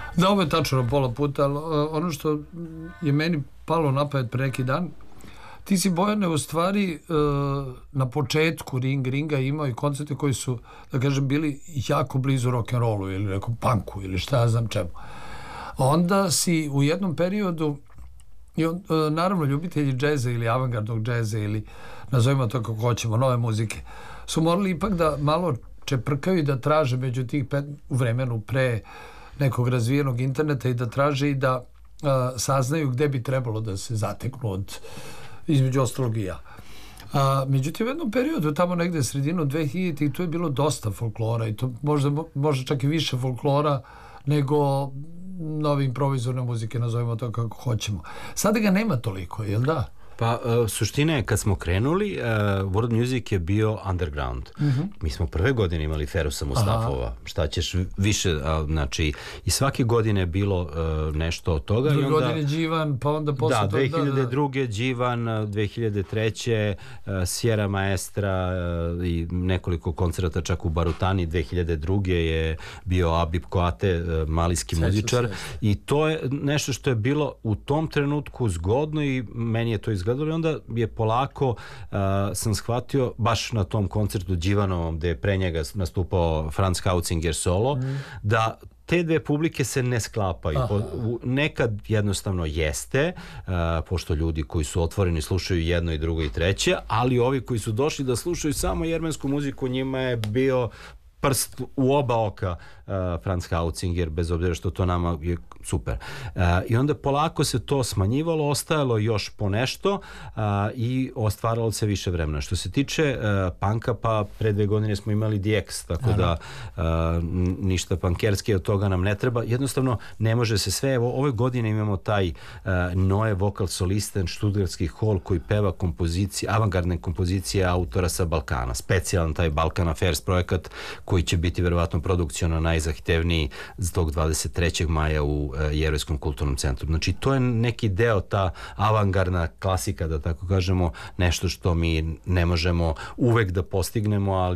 Da, ovo je tačno pola puta, ali ono što je meni palo na pamet pre neki dan, ti si, Bojane, u stvari na početku Ringa imao i koncerte koji su, da kažem, bili jako blizu rock'n'rollu ili nekom punku ili šta ja znam čemu. Onda si u jednom periodu, naravno ljubitelji džeza ili avangardnog džeza ili nazovimo to kako hoćemo, nove muzike, su morali ipak da malo čeprkaju i da traže među tih u vremenu pre nekog razvijenog interneta i da traže i da saznaju gde bi trebalo da se zateknu od, između ostalog i ja. Međutim, u jednom periodu, tamo negde sredinu 2000-ih, tu je bilo dosta folklora i to možda čak i više folklora nego nove improvizorne muzike, nazovimo to kako hoćemo. Sada ga nema toliko, jel da? Pa, suština je, kad smo krenuli, world music je bio underground. Mi smo prve godine imali Ferusa Mustafova. Šta ćeš više, znači, i svake godine je bilo nešto od toga. Druge godine Đivan, pa onda posle toga. Da, 2002. Đivan, 2003. Sierra Maestra i nekoliko koncerata čak u Barutani. 2002. je bio Abib Koate, malijski muzičar. I to je nešto što je bilo u tom trenutku zgodno i meni je to izgledalo. I onda je polako sam shvatio, baš na tom koncertu Đivanovom gde je pre njega nastupao Franz Kaucinger solo, da te dve publike se ne sklapaju. Nekad jednostavno jeste, pošto ljudi koji su otvoreni slušaju jedno i drugo i treće, ali ovi koji su došli da slušaju samo jermensku muziku, njima je bio prst u oba oka Franz Kaucinger, bez obzira što to nama je super. I onda polako se to smanjivalo, ostajalo još po nešto i ostvaralo se više vremena. Što se tiče panka, pa pre 2 godine smo imali DX, tako da ništa pankerski od toga nam ne treba. Jednostavno, ne može se sve. Evo, ove godine imamo taj Noe vokal solisten, študgarski hol koji peva kompozicije, avangardne kompozicije autora sa Balkana. Specijalan taj Balkan Affairs projekat koji će biti verovatno produkciono najzahtevniji tog 23. maja u Jevrejskom kulturnom centru. Znači, to je neki deo, ta avangardna klasika, da tako kažemo, nešto što mi ne možemo uvek da postignemo, ali